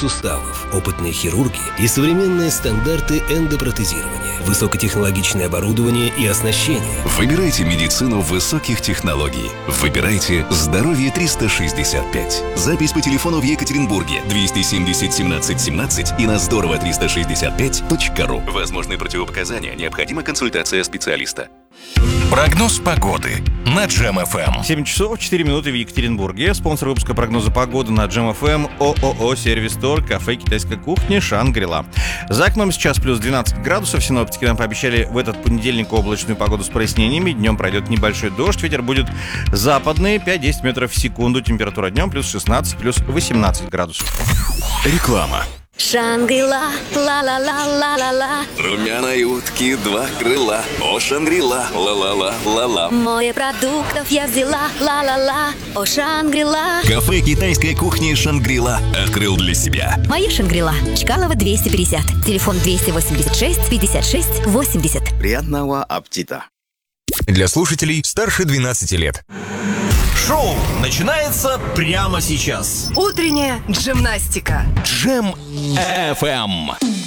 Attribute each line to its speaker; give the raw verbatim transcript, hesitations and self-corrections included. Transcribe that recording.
Speaker 1: суставов, опытные хирурги и современные стандарты эндопротезирования, высокотехнологичное оборудование и оснащение.
Speaker 2: Выбирайте медицину высоких технологий. Выбирайте «Здоровье триста шестьдесят пять». Запись по телефону в Екатеринбурге двести семьдесят семнадцать семнадцать и на здорово триста шестьдесят пять точка ру. Возможны противопоказания, необходима консультация специалиста.
Speaker 3: Прогноз погоды на Джем эф эм.
Speaker 4: семь часов четыре минуты в Екатеринбурге. Спонсор выпуска прогноза погоды на Джем эф эм ООО «Сервис Тор», кафе китайской кухни «Шангри-Ла». За окном сейчас плюс двенадцать градусов. Синоптики нам пообещали в этот понедельник облачную погоду с прояснениями. Днем пройдет небольшой дождь. Ветер будет западный, пять-десять метров в секунду. Температура днем плюс шестнадцать, плюс восемнадцать градусов.
Speaker 2: Реклама.
Speaker 5: Шангри-Ла, ла-ла-ла-ла-ла-ла.
Speaker 2: Румяной утки два крыла. О, Шангри-Ла, ла-ла-ла-ла-ла.
Speaker 5: Море продуктов я взяла, ла-ла-ла. О, Шангри-Ла.
Speaker 2: Кафе китайской кухни «Шангри-Ла» открыл для себя.
Speaker 5: Моя Шангри-Ла. Чкалова двести пятьдесят. Телефон двести восемьдесят шесть пятьдесят шесть восемьдесят.
Speaker 6: Приятного аппетита.
Speaker 3: Для слушателей старше двенадцати лет.
Speaker 7: Шоу начинается прямо сейчас.
Speaker 8: Утренняя джимнастика.
Speaker 3: Джем эф эм.